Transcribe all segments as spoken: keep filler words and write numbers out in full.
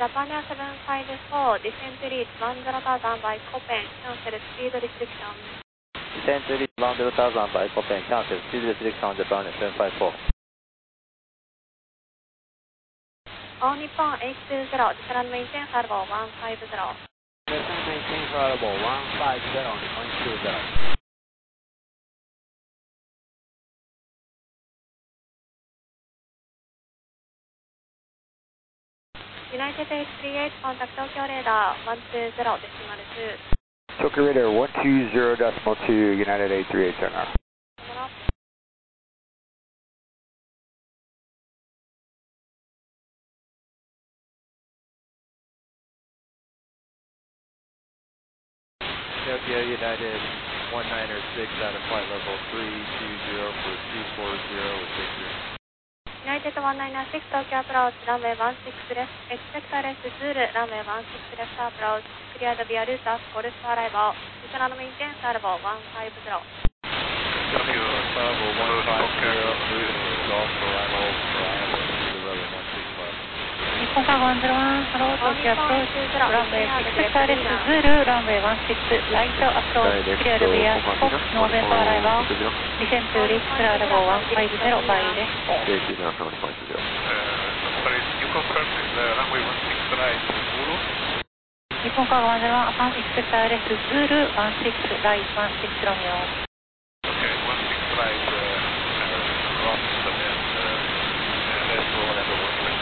Japan Air seven five four, descent to reach one zero thousand by Copen, cancel speed restriction. Descent to reach one zero thousand by Copen, cancel speed restriction Japan Air seven five four. All Nippon eight two zero, descend maintain variable one five zero. Descend maintain variable one five zero, one two zero. United eight three eight, contact Tokyo radar one two zero decimal two. Tokyo radar one two zero decimal two, United eight three eight sonar. Tokyo United one niner six out of flight level three two zero for two four zero with Victor. United one niner six, Tokyo approach, runway one six left, expect arrest Zulu, runway one six left approach, cleared via route as Golf arrival, descend maintain variable one five zero. Tokyo arrival one five zero, moving Golf arrival, arrival to the runway one six left. Nippon Cargo one zero one, hello, Tokyo approach, runway expect arrest Zulu, runway one six, right approach, cleared via Fox, November arrival, descend to reach arrival one five zero by left. Uh, sorry, you confirm the runway one six right, Zulu? Nippon Cargo one zero one, upon expect arrest Zulu, one six right, one six Romeo. Okay, one six right, uh, cross and, uh, and then roll level one six.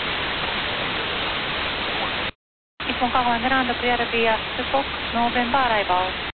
Nippon Cargo one zero one, clear via Fox, November arrival.